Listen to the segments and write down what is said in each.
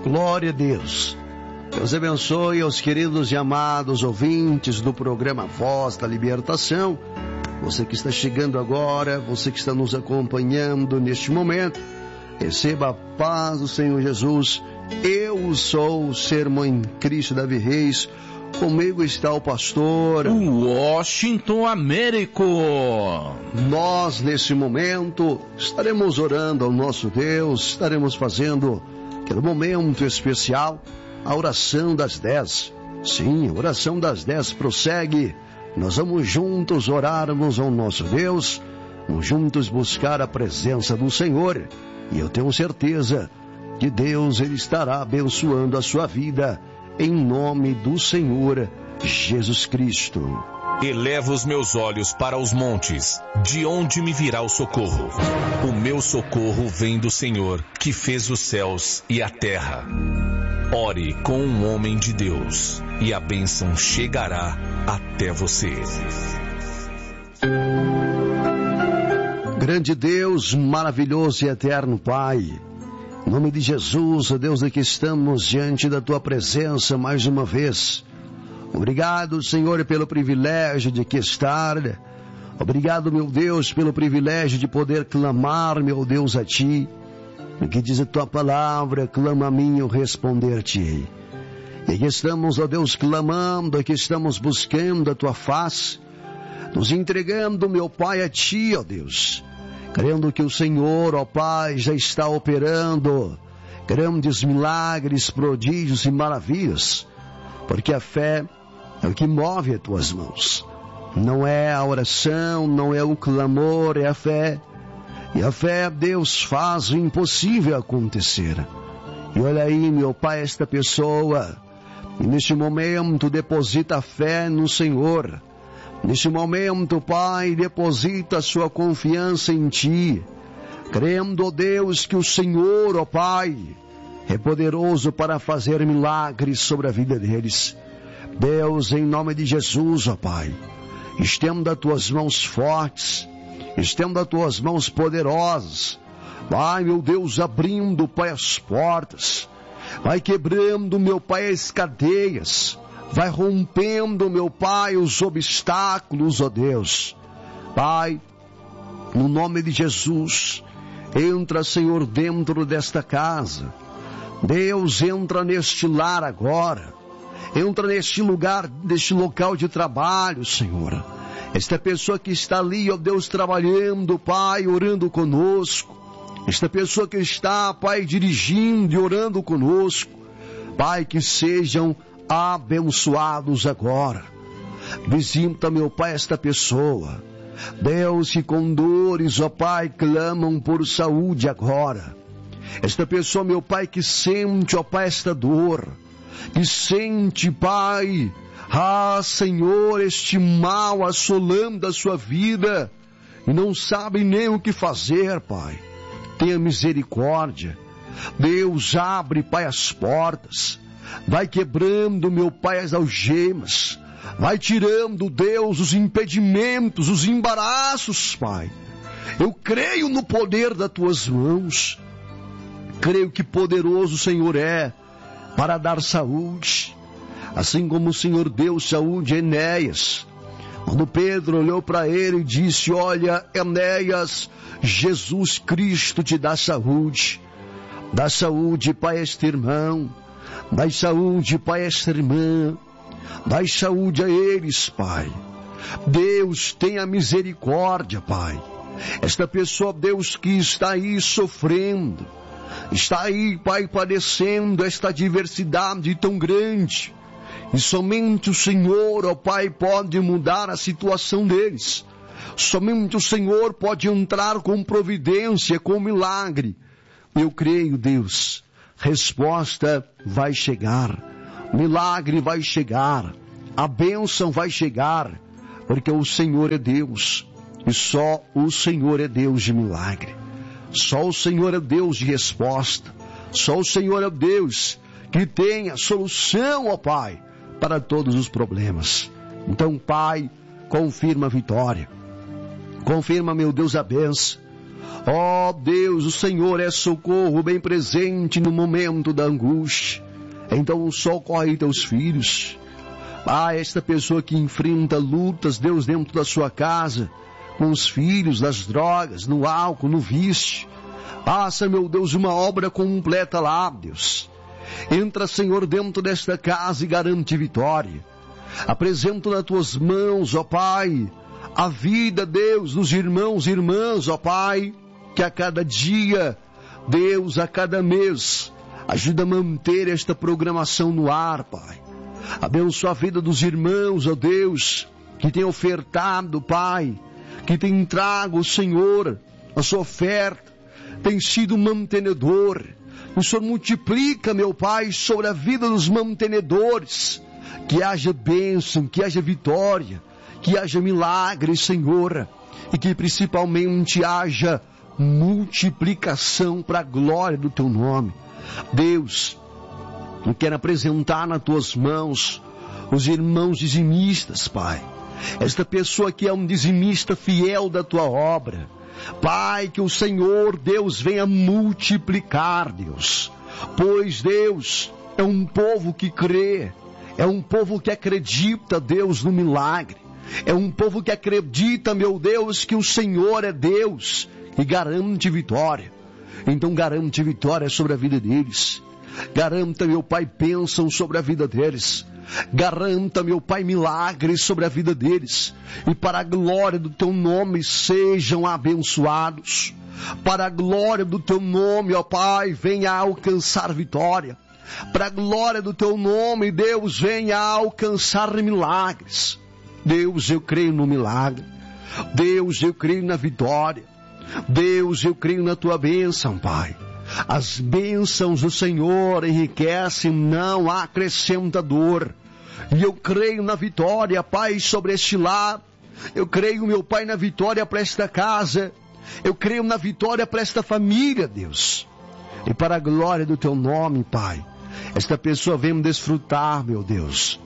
Glória a Deus. Deus abençoe aos queridos e amados ouvintes do programa Voz da Libertação. Você que está chegando agora, você que está nos acompanhando neste momento, receba a paz do Senhor Jesus. Eu sou o Sermão em Cristo Davi Reis. Comigo está o pastor Washington Américo. Nós, nesse momento, estaremos orando ao nosso Deus, estaremos fazendo aquele momento especial, a oração das 10. Sim, a oração das 10 prossegue. Nós vamos juntos orarmos ao nosso Deus, vamos juntos buscar a presença do Senhor. E eu tenho certeza que Deus, Ele estará abençoando a sua vida, em nome do Senhor Jesus Cristo. Elevo os meus olhos para os montes, de onde me virá o socorro? O meu socorro vem do Senhor, que fez os céus e a terra. Ore com um homem de Deus, e a bênção chegará até você. Grande Deus, maravilhoso e eterno Pai, em nome de Jesus, ó Deus, aqui estamos diante da Tua presença mais uma vez. Obrigado, Senhor, pelo privilégio de aqui estar. Obrigado, meu Deus, pelo privilégio de poder clamar, meu Deus, a Ti. O que diz a Tua palavra, clama a mim e eu responder-te. E aqui estamos, ó Deus, clamando, aqui estamos buscando a Tua face, nos entregando, meu Pai, a Ti, ó Deus, crendo que o Senhor, ó Pai, já está operando grandes milagres, prodígios e maravilhas, porque a fé é o que move as Tuas mãos. Não é a oração, não é o clamor, é a fé. E a fé, Deus, faz o impossível acontecer. E olha aí, meu Pai, esta pessoa, e neste momento deposita a fé no Senhor. Neste momento, Pai, deposita a sua confiança em Ti, crendo, ó Deus, que o Senhor, ó Pai, é poderoso para fazer milagres sobre a vida deles. Deus, em nome de Jesus, ó Pai, estenda as Tuas mãos fortes, estenda as Tuas mãos poderosas. Vai, meu Deus, abrindo, Pai, as portas. Vai quebrando, meu Pai, as cadeias. Vai rompendo, meu Pai, os obstáculos, ó Deus. Pai, no nome de Jesus, entra, Senhor, dentro desta casa. Deus, entra neste lar agora. Entra neste lugar, neste local de trabalho, Senhor. Esta pessoa que está ali, ó Deus, trabalhando, Pai, orando conosco. Esta pessoa que está, Pai, dirigindo e orando conosco. Pai, que sejam abençoados agora. Visita, meu Pai, esta pessoa. Deus, que com dores, ó Pai, clamam por saúde agora. Esta pessoa, meu Pai, que sente, ó Pai, esta dor. Que sente, Pai, Senhor, este mal assolando a sua vida. E não sabe nem o que fazer, Pai. Tenha misericórdia. Deus, abre, Pai, as portas. Vai quebrando, meu Pai, as algemas. Vai tirando, Deus, os impedimentos, os embaraços, Pai. Eu creio no poder das Tuas mãos. Creio que poderoso o Senhor é para dar saúde. Assim como o Senhor deu saúde a Enéas. Quando Pedro olhou para ele e disse: olha, Enéas, Jesus Cristo te dá saúde. Dá saúde, Pai, a este irmão. Dá saúde, Pai, a esta irmã. Dá saúde a eles, Pai. Deus, tenha misericórdia, Pai. Esta pessoa, Deus, que está aí sofrendo, está aí, Pai, padecendo esta adversidade tão grande. E somente o Senhor, ó Pai, pode mudar a situação deles. Somente o Senhor pode entrar com providência, com milagre. Eu creio, Deus, resposta vai chegar, milagre vai chegar, a bênção vai chegar, porque o Senhor é Deus, e só o Senhor é Deus de milagre. Só o Senhor é Deus de resposta. Só o Senhor é Deus que tem a solução, ó Pai, para todos os problemas. Então, Pai, confirma a vitória. Confirma, meu Deus, a bênção. Ó Deus, o Senhor é socorro bem presente no momento da angústia. Então socorre teus filhos. Pai, esta pessoa que enfrenta lutas, Deus, dentro da sua casa, com os filhos, nas drogas, no álcool, no vício. Faça, meu Deus, uma obra completa lá, Deus. Entra, Senhor, dentro desta casa e garante vitória. Apresento nas tuas mãos, ó Pai, a vida, Deus, dos irmãos e irmãs, ó Pai, que a cada dia, Deus, a cada mês, ajuda a manter esta programação no ar, Pai. Abençoa a vida dos irmãos, ó Deus, que tem ofertado, Pai, que tem trago, Senhor, a sua oferta, tem sido mantenedor. O Senhor multiplica, meu Pai, sobre a vida dos mantenedores, que haja bênção, que haja vitória, que haja milagre, Senhor, e que principalmente haja multiplicação para a glória do Teu nome. Deus, eu quero apresentar nas Tuas mãos os irmãos dizimistas, Pai. Esta pessoa que é um dizimista fiel da Tua obra. Pai, que o Senhor, Deus, venha multiplicar, Deus. Pois, Deus, é um povo que crê, é um povo que acredita, Deus, no milagre. É um povo que acredita, meu Deus, que o Senhor é Deus e garante vitória. Então garante vitória sobre a vida deles. Garanta, meu Pai, bênção sobre a vida deles. Garanta, meu Pai, milagres sobre a vida deles. E para a glória do Teu nome sejam abençoados. Para a glória do Teu nome, ó Pai, venha alcançar vitória. Para a glória do Teu nome, Deus, venha alcançar milagres. Deus, eu creio no milagre. Deus, eu creio na vitória. Deus, eu creio na Tua bênção, Pai. As bênçãos do Senhor enriquecem, não acrescenta dor. E eu creio na vitória, Pai, sobre este lar. Eu creio, meu Pai, na vitória para esta casa. Eu creio na vitória para esta família, Deus. E para a glória do Teu nome, Pai, esta pessoa vem desfrutar, meu Deus,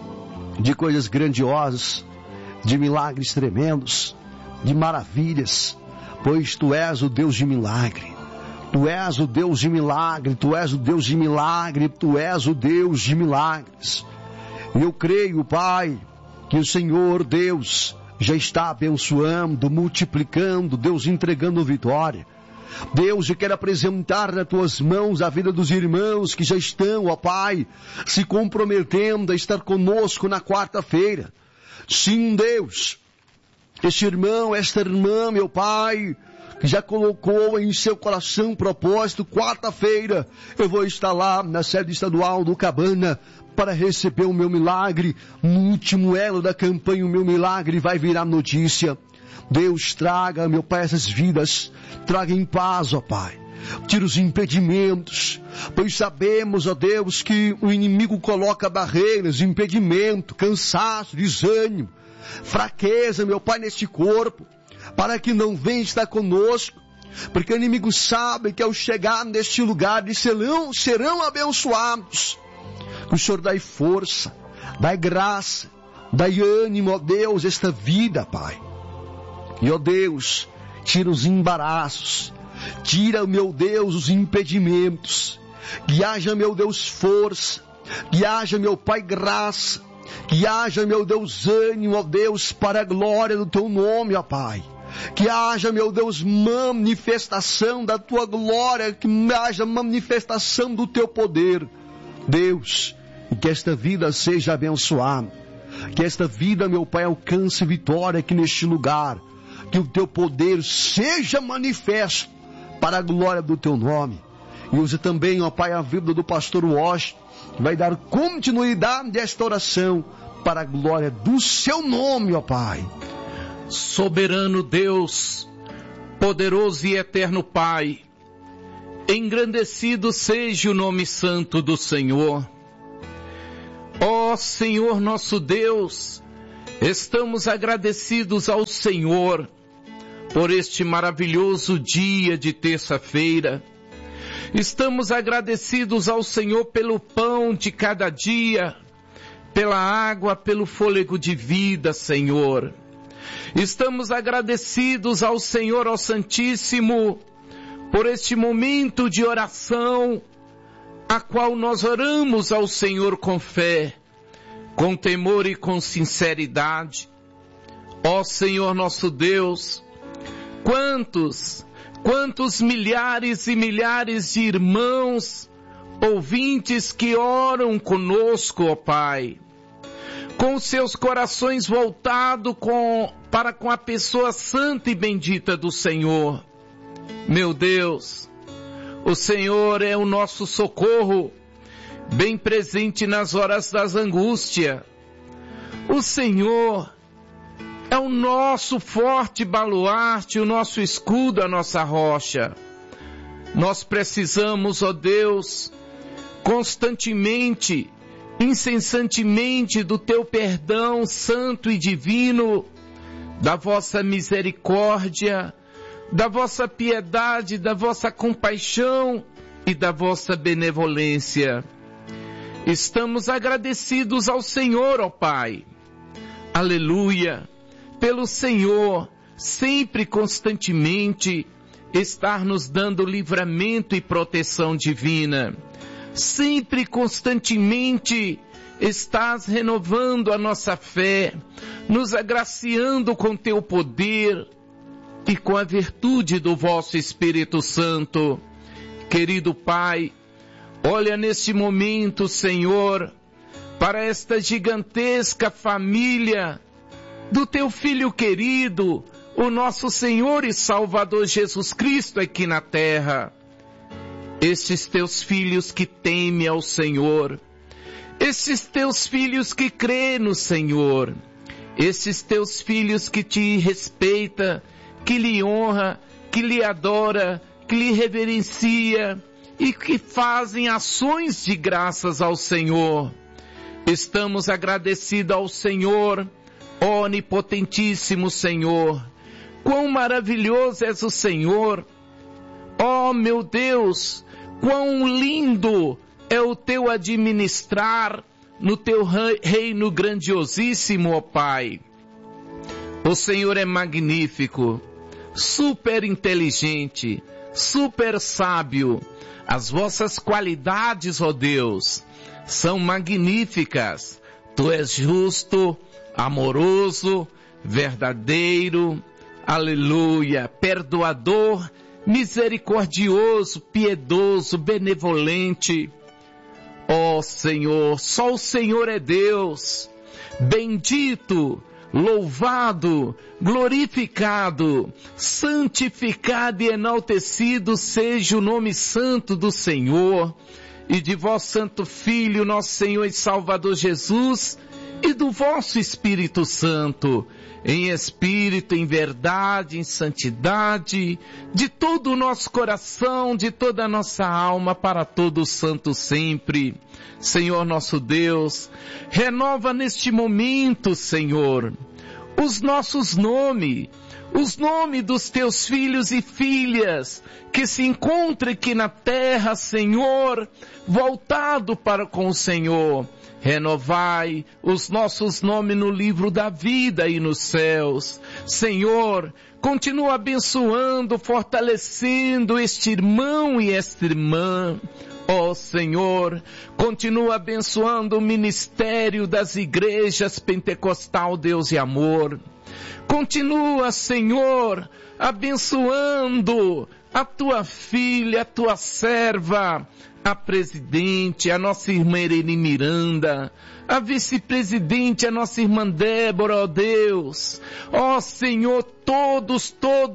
de coisas grandiosas, de milagres tremendos, de maravilhas, pois Tu és o Deus de milagre. Tu és o Deus de milagre, Tu és o Deus de milagre, Tu és o Deus de milagres. E eu creio, Pai, que o Senhor, Deus, já está abençoando, multiplicando, Deus entregando vitória. Deus, eu quero apresentar nas Tuas mãos a vida dos irmãos que já estão, ó Pai, se comprometendo a estar conosco na quarta-feira. Sim, Deus, este irmão, esta irmã, meu Pai, que já colocou em seu coração propósito, quarta-feira eu vou estar lá na sede estadual do Cabana para receber o meu milagre. No último elo da campanha, o meu milagre vai virar notícia. Deus, traga, meu Pai, essas vidas, traga em paz, ó Pai. Tira os impedimentos, pois sabemos, ó Deus, que o inimigo coloca barreiras, impedimento, cansaço, desânimo, fraqueza, meu Pai, neste corpo, para que não venha estar conosco, porque o inimigo sabe que ao chegar neste lugar eles serão abençoados. O Senhor dai força, dai graça, dai ânimo, ó Deus, esta vida, Pai. E, ó Deus, tira os embaraços, tira, meu Deus, os impedimentos, que haja, meu Deus, força, que haja, meu Pai, graça, que haja, meu Deus, ânimo, ó Deus, para a glória do Teu nome, ó Pai. Que haja, meu Deus, manifestação da Tua glória, que haja manifestação do Teu poder. Deus, e que esta vida seja abençoada, que esta vida, meu Pai, alcance vitória aqui neste lugar, que o Teu poder seja manifesto para a glória do Teu nome. E use também, ó Pai, a vida do pastor Washington, que vai dar continuidade a esta oração para a glória do Seu nome, ó Pai. Soberano Deus, poderoso e eterno Pai, engrandecido seja o nome santo do Senhor. Ó Senhor nosso Deus, estamos agradecidos ao Senhor por este maravilhoso dia de terça-feira. Estamos agradecidos ao Senhor pelo pão de cada dia, pela água, pelo fôlego de vida, Senhor. Estamos agradecidos ao Senhor, ao Santíssimo, por este momento de oração, a qual nós oramos ao Senhor com fé, com temor e com sinceridade. Ó Senhor nosso Deus, quantos milhares e milhares de irmãos, ouvintes que oram conosco, ó Pai, com seus corações voltados para com a pessoa santa e bendita do Senhor. Meu Deus, o Senhor é o nosso socorro, bem presente nas horas das angústias. O Senhor é o nosso forte baluarte, o nosso escudo, a nossa rocha. Nós precisamos, ó Deus, constantemente, incessantemente do Teu perdão santo e divino, da vossa misericórdia, da vossa piedade, da vossa compaixão e da vossa benevolência. Estamos agradecidos ao Senhor, ó Pai. Aleluia! Pelo Senhor, sempre constantemente, estar nos dando livramento e proteção divina. Sempre constantemente, estás renovando a nossa fé, nos agraciando com Teu poder e com a virtude do vosso Espírito Santo. Querido Pai, olha neste momento, Senhor, para esta gigantesca família do Teu Filho querido, o nosso Senhor e Salvador Jesus Cristo aqui na terra. Estes Teus filhos que temem ao Senhor, estes Teus filhos que crêem no Senhor, estes Teus filhos que Te respeita, que lhe honra, que lhe adora, que lhe reverencia e que fazem ações de graças ao Senhor. Estamos agradecidos ao Senhor, onipotentíssimo Senhor. Quão maravilhoso és o Senhor! Ó meu Deus, quão lindo é o Teu administrar no Teu reino grandiosíssimo, ó Pai. O Senhor é magnífico, super inteligente, super sábio. As vossas qualidades, ó Deus, são magníficas. Tu és justo, amoroso, verdadeiro, aleluia, perdoador, misericordioso, piedoso, benevolente. Ó Senhor, só o Senhor é Deus. Bendito, louvado, glorificado, santificado e enaltecido seja o nome santo do Senhor e de vosso santo Filho, nosso Senhor e Salvador Jesus, e do vosso Espírito Santo, em espírito, em verdade, em santidade, de todo o nosso coração, de toda a nossa alma, para todo o santo sempre. Senhor nosso Deus, renova neste momento, Senhor, os nossos nomes, os nomes dos Teus filhos e filhas, que se encontram aqui na terra, Senhor, voltado para com o Senhor. Renovai os nossos nomes no livro da vida e nos céus. Senhor, continua abençoando, fortalecendo este irmão e esta irmã. Ó Senhor, continua abençoando o ministério das igrejas Pentecostal Deus e Amor. Continua, Senhor, abençoando a Tua filha, a Tua serva, a presidente, a nossa irmã Irene Miranda, a vice-presidente, a nossa irmã Débora, ó Deus. Ó Senhor, todos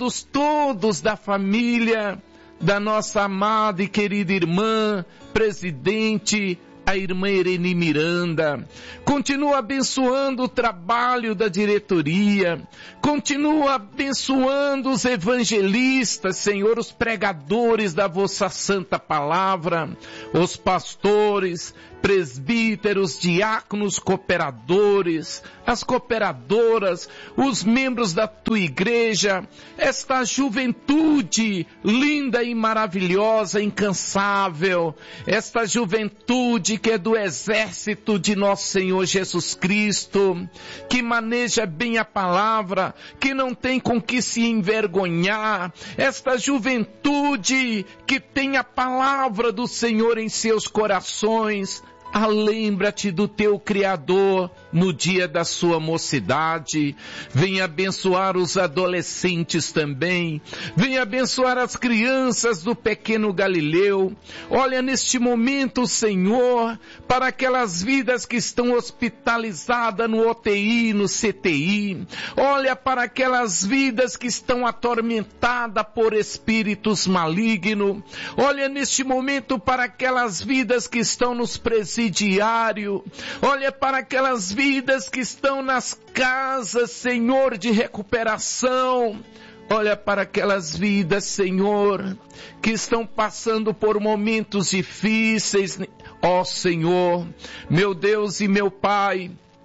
da família da nossa amada e querida irmã, presidente, a irmã Irene Miranda. Continua abençoando o trabalho da diretoria, continua abençoando os evangelistas, Senhor, os pregadores da vossa santa palavra, os pastores, presbíteros, diáconos, cooperadores, as cooperadoras, os membros da tua igreja, esta juventude linda e maravilhosa, incansável, esta juventude que é do exército de nosso Senhor Jesus Cristo, que maneja bem a palavra, que não tem com que se envergonhar, esta juventude que tem a palavra do Senhor em seus corações. Lembra-te do teu Criador no dia da sua mocidade. Venha abençoar os adolescentes também. Venha abençoar as crianças do pequeno Galileu. Olha neste momento, Senhor, para aquelas vidas que estão hospitalizadas no UTI, no CTI. Olha para aquelas vidas que estão atormentadas por espíritos malignos. Olha neste momento para aquelas vidas que estão nos presídios diário. Olha para aquelas vidas que estão nas casas, Senhor, de recuperação. Olha para aquelas vidas, Senhor, que estão passando por momentos difíceis. Ó Senhor, meu Deus e meu Pai,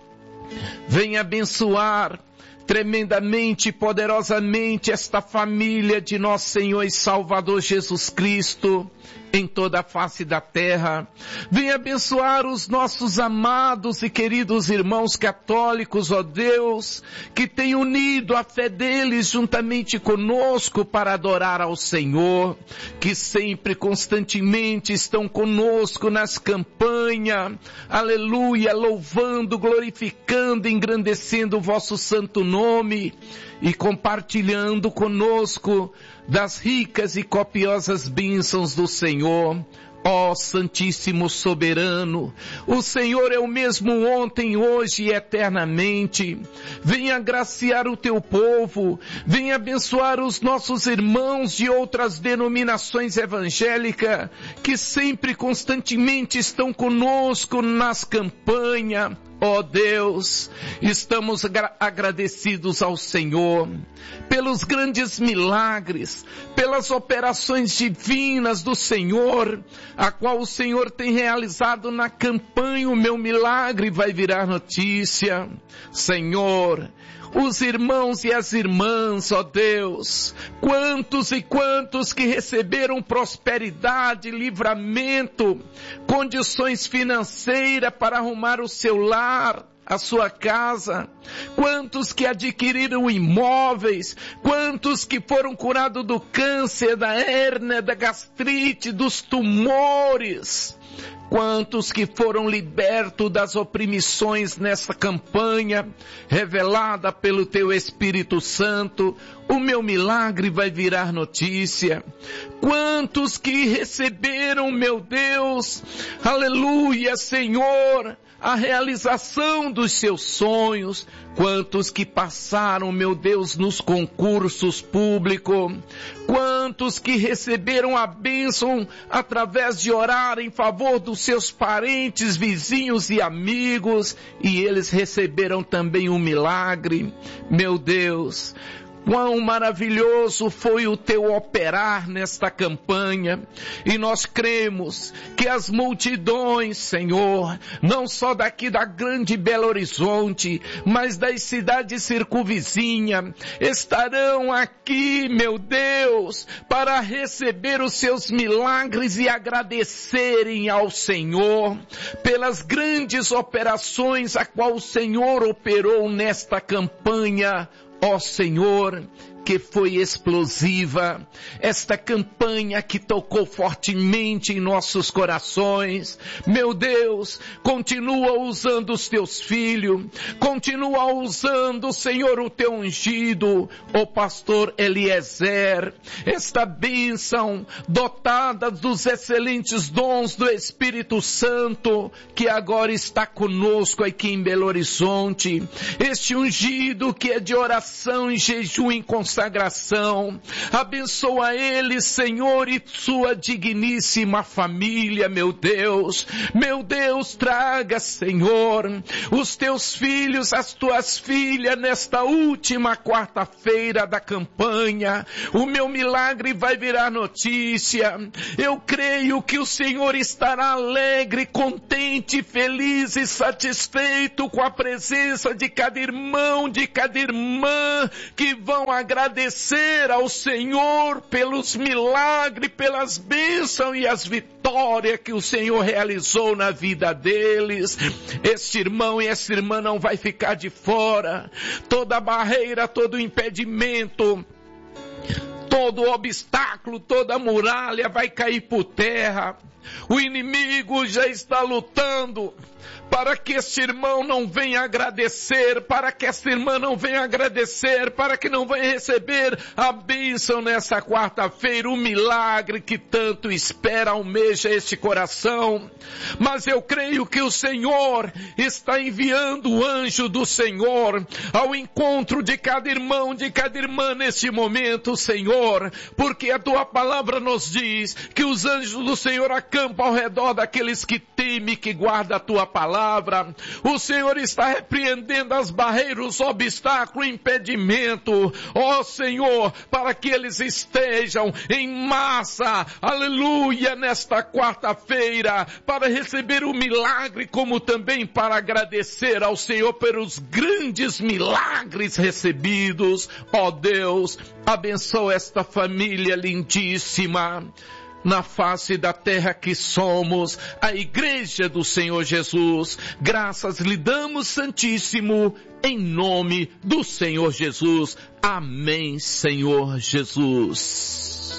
venha abençoar tremendamente e poderosamente esta família de nosso Senhor e Salvador Jesus Cristo em toda a face da terra. Venha abençoar os nossos amados e queridos irmãos católicos, ó Deus, que têm unido a fé deles juntamente conosco para adorar ao Senhor, que sempre, constantemente estão conosco nas campanhas, aleluia, louvando, glorificando, engrandecendo o vosso santo nome e compartilhando conosco das ricas e copiosas bênçãos do Senhor. Ó Santíssimo Soberano, o Senhor é o mesmo ontem, hoje e eternamente. Venha agraciar o teu povo, venha abençoar os nossos irmãos de outras denominações evangélicas, que sempre, constantemente estão conosco nas campanhas. Ó Deus, estamos agradecidos ao Senhor pelos grandes milagres, pelas operações divinas do Senhor, a qual o Senhor tem realizado na campanha. O meu milagre vai virar notícia. Senhor, os irmãos e as irmãs, ó Deus, quantos e quantos que receberam prosperidade, livramento, condições financeiras para arrumar o seu lar, a sua casa, quantos que adquiriram imóveis, quantos que foram curados do câncer, da hérnia, da gastrite, dos tumores, quantos que foram libertos das opressões nessa campanha, revelada pelo Teu Espírito Santo. O meu milagre vai virar notícia. Quantos que receberam, meu Deus, aleluia, Senhor, a realização dos seus sonhos. Quantos que passaram, meu Deus, nos concursos públicos. Quantos que receberam a bênção através de orar em favor dos seus parentes, vizinhos e amigos. E eles receberam também um milagre. Meu Deus, quão maravilhoso foi o teu operar nesta campanha, e nós cremos que as multidões, Senhor, não só daqui da grande Belo Horizonte, mas das cidades circunvizinhas, estarão aqui, meu Deus, para receber os seus milagres e agradecerem ao Senhor pelas grandes operações a qual o Senhor operou nesta campanha. Ó Senhor, que foi explosiva, esta campanha que tocou fortemente em nossos corações. Meu Deus, continua usando os teus filhos, continua usando, Senhor, o teu ungido, o pastor Eliezer, esta bênção dotada dos excelentes dons do Espírito Santo, que agora está conosco aqui em Belo Horizonte, este ungido que é de oração e jejum em consagração. Abençoa ele, Senhor, e sua digníssima família, meu Deus. Meu Deus, traga, Senhor, os teus filhos, as tuas filhas, nesta última quarta-feira da campanha. O meu milagre vai virar notícia. Eu creio que o Senhor estará alegre, contente, feliz e satisfeito com a presença de cada irmão, de cada irmã, que vão agradecer agradecer ao Senhor pelos milagres, pelas bênçãos e as vitórias que o Senhor realizou na vida deles. Este irmão e essa irmã não vai ficar de fora. Toda barreira, todo impedimento, todo obstáculo, toda muralha vai cair por terra. O inimigo já está lutando para que este irmão não venha agradecer, para que esta irmã não venha agradecer, para que não venha receber a bênção nessa quarta-feira, o milagre que tanto espera, almeja este coração. Mas eu creio que o Senhor está enviando o anjo do Senhor ao encontro de cada irmão, de cada irmã neste momento, Senhor, porque a tua palavra nos diz que os anjos do Senhor acampam ao redor daqueles que temem, que guardam a tua palavra. O Senhor está repreendendo as barreiras, os obstáculos, o impedimento, ó Senhor, para que eles estejam em massa, aleluia, nesta quarta-feira, para receber o milagre, como também para agradecer ao Senhor pelos grandes milagres recebidos. Ó Deus, abençoa esta família lindíssima. Na face da terra que somos, a igreja do Senhor Jesus. Graças lhe damos, Santíssimo, em nome do Senhor Jesus. Amém, Senhor Jesus.